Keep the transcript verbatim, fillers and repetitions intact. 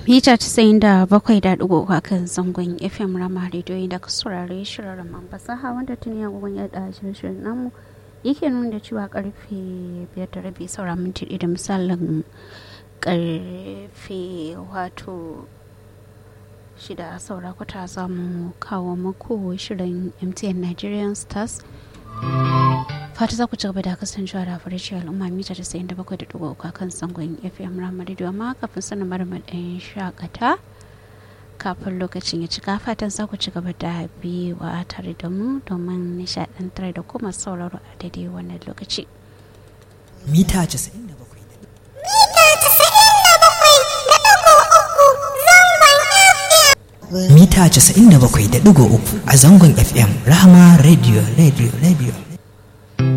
mita casa'in da bakwai da ɗigo uku kan zangon F M Rama Radio da ka saurare shirin Raman fasaha wanda tuni ya gugun yadda shirin namu yake nuna da cewa karfe biyar da rabi saura minti ɗaya da misalin karfe wato shida saura kwata za mu kawo muku shirin M T N Nigerian Stars. Fata za ku ci gaba da kasancewa da farashin al'umma mita casa'in da bakwai da ɗigo uku kan zangon F M Rama Radio amma kafin sanin marmar ɗayan shakata kafin lokacin ya cika fatan za ku ci gaba da biyuwa tare da mu domin nishaɗantar da kuma sauraro a daidai wannan lokaci. Mita casa'in da bakwai Mita casa'in da bakwai da ɗigo uku a zangon F M Rahama Radio Radio Radio.